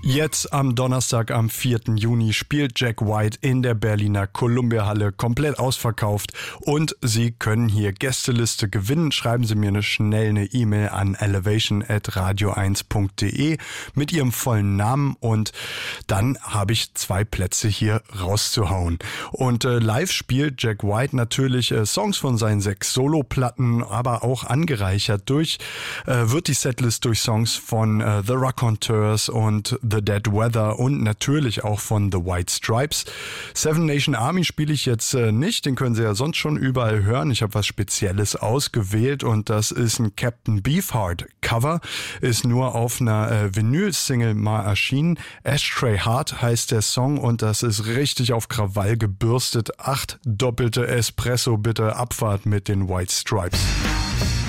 Jetzt am Donnerstag, am 4. Juni, spielt Jack White in der Berliner Columbia-Halle, komplett ausverkauft. Und Sie können hier Gästeliste gewinnen. Schreiben Sie mir schnell eine E-Mail an elevation@radio1.de mit Ihrem vollen Namen und dann habe ich 2 Plätze hier rauszuhauen. Und live spielt Jack White natürlich Songs von seinen 6 Soloplatten, aber auch angereichert wird die Setlist durch Songs von The Raconteurs und The Dead Weather und natürlich auch von The White Stripes. Seven Nation Army spiele ich jetzt nicht, den können Sie ja sonst schon überall hören. Ich habe was Spezielles ausgewählt und das ist ein Captain Beefheart Cover, ist nur auf einer Vinyl-Single mal erschienen. Ashtray Heart heißt der Song und das ist richtig auf Krawall gebürstet. 8 doppelte Espresso bitte, Abfahrt mit den White Stripes.